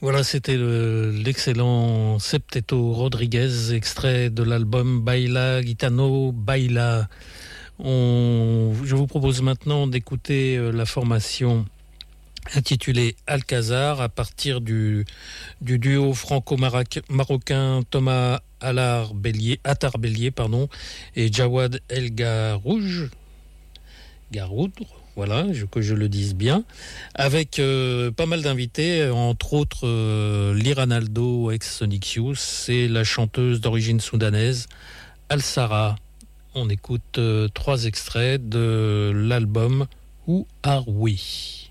Voilà, c'était l'excellent Septeto Rodriguez, extrait de l'album Baila Gitano Baila. Je vous propose maintenant d'écouter la formation intitulée Alcazar à partir du duo franco-marocain Thomas Attar Bellier et Jawad El Garoudre. Voilà, que je le dise bien, avec pas mal d'invités, entre autres Liranaldo ex-Sonic Youth et la chanteuse d'origine soudanaise Al-Sara. On écoute 3 extraits de l'album Où are we?